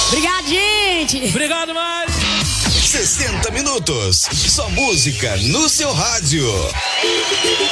Obrigado, gente. Obrigado, Mari. 60 minutos. Só música no seu rádio.